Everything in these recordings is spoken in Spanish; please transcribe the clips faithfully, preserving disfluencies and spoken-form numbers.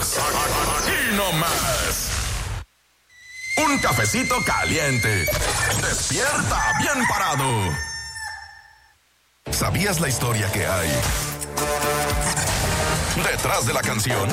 escuchas aquí nomás. Un cafecito caliente. Despierta bien parado. ¿Sabías la historia que hay detrás de la canción?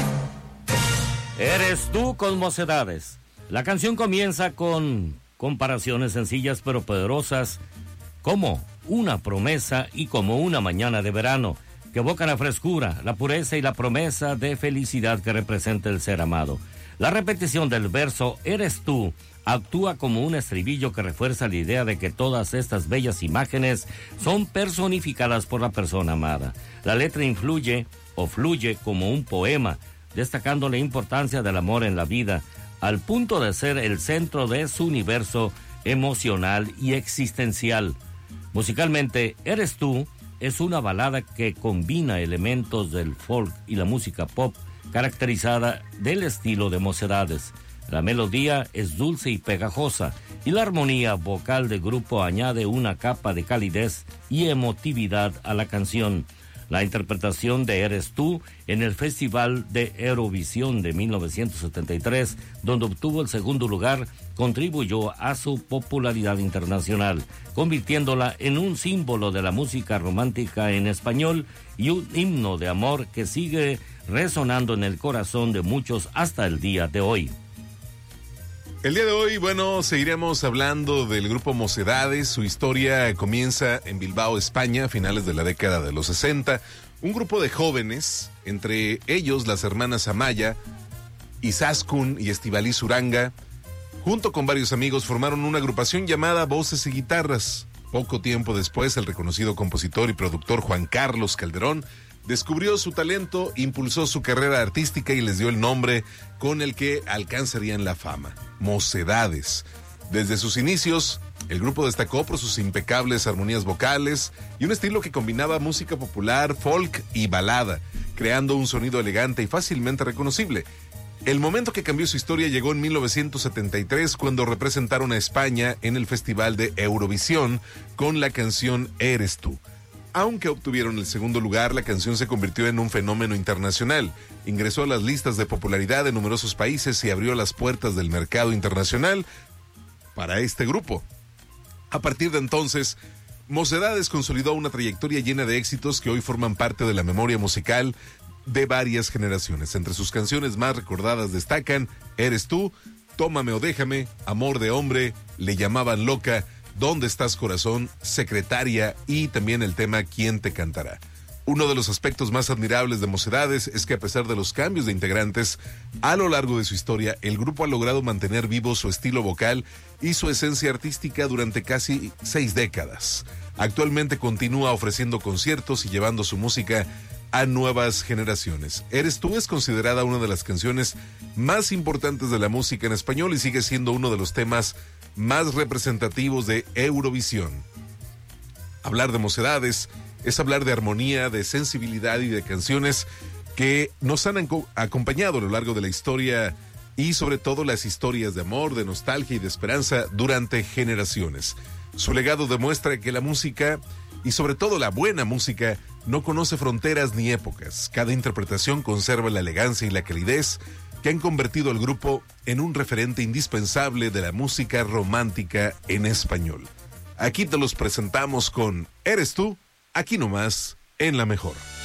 Eres tú con Mocedades. La canción comienza con comparaciones sencillas pero poderosas, como una promesa y como una mañana de verano, que evocan la frescura, la pureza y la promesa de felicidad que representa el ser amado. La repetición del verso "eres tú" actúa como un estribillo que refuerza la idea de que todas estas bellas imágenes son personificadas por la persona amada. La letra influye o fluye como un poema, destacando la importancia del amor en la vida, al punto de ser el centro de su universo emocional y existencial. Musicalmente, Eres tú es una balada que combina elementos del folk y la música pop, caracterizada del estilo de Mocedades. La melodía es dulce y pegajosa, y la armonía vocal del grupo añade una capa de calidez y emotividad a la canción. La interpretación de Eres tú en el Festival de Eurovisión de mil novecientos setenta y tres, donde obtuvo el segundo lugar, contribuyó a su popularidad internacional, convirtiéndola en un símbolo de la música romántica en español y un himno de amor que sigue resonando en el corazón de muchos hasta el día de hoy. El día de hoy, bueno, seguiremos hablando del grupo Mocedades. Su historia comienza en Bilbao, España, a finales de la década de los sesenta. Un grupo de jóvenes, entre ellos las hermanas Amaya, Izaskun y Estíbaliz Uranga, junto con varios amigos, formaron una agrupación llamada Voces y Guitarras. Poco tiempo después, el reconocido compositor y productor Juan Carlos Calderón descubrió su talento, impulsó su carrera artística y les dio el nombre con el que alcanzarían la fama: Mocedades. Desde sus inicios, el grupo destacó por sus impecables armonías vocales y un estilo que combinaba música popular, folk y balada, creando un sonido elegante y fácilmente reconocible. El momento que cambió su historia llegó en mil novecientos setenta y tres, cuando representaron a España en el Festival de Eurovisión con la canción Eres tú. Aunque obtuvieron el segundo lugar, la canción se convirtió en un fenómeno internacional. Ingresó a las listas de popularidad de numerosos países y abrió las puertas del mercado internacional para este grupo. A partir de entonces, Mocedades consolidó una trayectoria llena de éxitos que hoy forman parte de la memoria musical de varias generaciones. Entre sus canciones más recordadas destacan Eres tú, Tómame o déjame, Amor de hombre, Le llamaban loca, ¿Dónde estás, corazón?, Secretaria y también el tema ¿Quién te cantará? Uno de los aspectos más admirables de Mocedades es que, a pesar de los cambios de integrantes a lo largo de su historia, el grupo ha logrado mantener vivo su estilo vocal y su esencia artística durante casi seis décadas. Actualmente continúa ofreciendo conciertos y llevando su música a nuevas generaciones. Eres tú es considerada una de las canciones más importantes de la música en español y sigue siendo uno de los temas más representativos de Eurovisión. Hablar de Mocedades es hablar de armonía, de sensibilidad y de canciones que nos han acompañado a lo largo de la historia y sobre todo las historias de amor, de nostalgia y de esperanza durante generaciones. Su legado demuestra que la música, y sobre todo la buena música, no conoce fronteras ni épocas. Cada interpretación conserva la elegancia y la calidez que han convertido al grupo en un referente indispensable de la música romántica en español. Aquí te los presentamos con Eres tú, aquí nomás, en La Mejor.